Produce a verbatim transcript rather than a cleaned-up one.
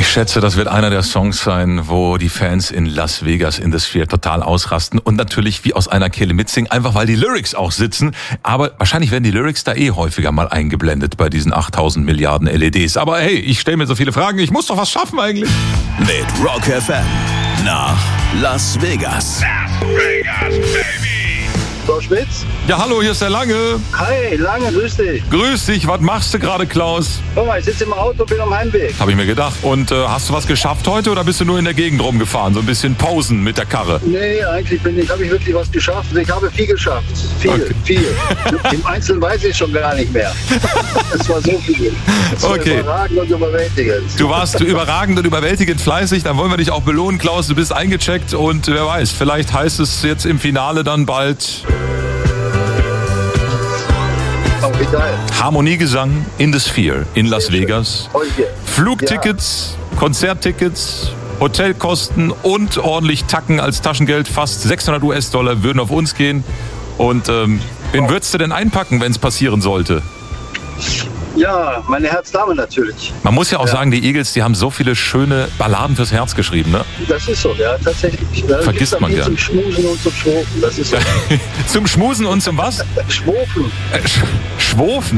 schätze, das wird einer der Songs sein, wo die Fans in Las Vegas in the Sphere total ausrasten und natürlich wie aus einer Kehle mitsingen, einfach weil die Lyrics auch sitzen. Aber wahrscheinlich werden die Lyrics da eh häufiger mal eingeblendet bei diesen achttausend Milliarden L E Ds. Aber hey, ich stelle mir so viele Fragen, ich muss doch was schaffen eigentlich. Mit Rock F M nach Las Vegas. Las Vegas, baby. Klaus Schmitz? Ja, hallo, hier ist der Lange. Hi, Lange, grüß dich. Grüß dich, was machst du gerade, Klaus? Guck mal, ich sitze im Auto, bin am Heimweg. Habe ich mir gedacht. Und äh, hast du was geschafft heute oder bist du nur in der Gegend rumgefahren? So ein bisschen Pausen mit der Karre? Nee, eigentlich bin ich, habe ich wirklich was geschafft. Ich habe viel geschafft. Viel, Okay. viel. Im Einzelnen weiß ich schon gar nicht mehr. Es war so viel. Es war Okay. überragend und überwältigend. Du warst überragend und überwältigend fleißig, dann wollen wir dich auch belohnen, Klaus. Du bist eingecheckt und wer weiß, vielleicht heißt es jetzt im Finale dann bald Oh, wie geil. Harmoniegesang in the Sphere in Las Vegas. Oh, yeah. Flugtickets, Konzerttickets, Hotelkosten und ordentlich Tacken als Taschengeld. Fast sechshundert US-Dollar würden auf uns gehen. Und ähm, wen würdest du denn einpacken, wenn es passieren sollte? Ja, meine Herzdame natürlich. Man muss ja auch Ja. sagen, die Eagles, die haben so viele schöne Balladen fürs Herz geschrieben, ne? Das ist so, ja, tatsächlich. Da Vergisst gibt's auch man viel gern. Zum Schmusen und zum Schwofen. Das ist so. Zum Schmusen und zum was? Schwofen. Äh, Sch- Schwofen.